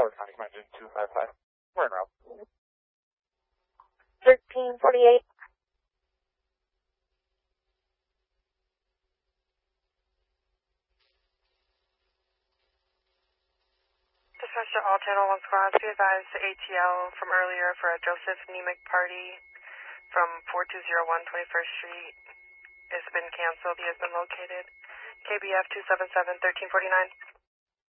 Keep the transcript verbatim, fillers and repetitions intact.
Broward County, Command two five five. We're en route. thirteen forty-eight. Dispatch to all Channel one squads, be advised the A T L from earlier for a Joseph Nemec party from four two zero one twenty-first Street has been canceled. He has been located. K B F two seven seven, thirteen forty-nine.